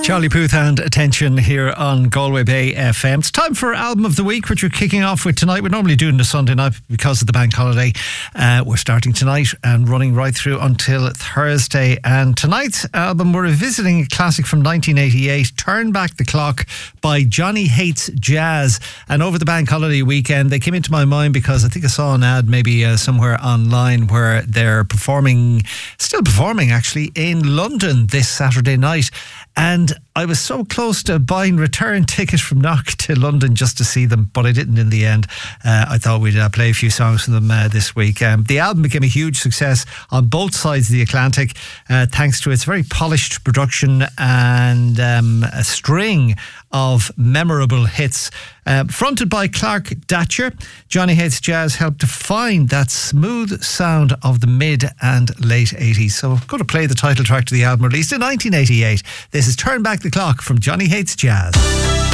Charlie Puth and Attention here on Galway Bay FM. It's time for Album of the Week, which we're kicking off with tonight. We're normally doing the Sunday night because of the bank holiday. We're starting tonight and running right through until Thursday. And tonight's album, we're revisiting a classic from 1988, Turn Back the Clock by Johnny Hates Jazz. And over the bank holiday weekend, they came into my mind because I think I saw an ad maybe somewhere online where they're still performing actually, in London this Saturday night. And I was so close to buying return tickets from Knock to London just to see them, but I didn't in the end. I thought we'd play a few songs from them this week. The album became a huge success on both sides of the Atlantic, thanks to its very polished production and a string of memorable hits. Fronted by Clark Datcher, Johnny Hates Jazz helped define that smooth sound of the mid and late 80s. So I'm going to play the title track to the album released in 1988. This is Turn Back the Clock from Johnny Hates Jazz.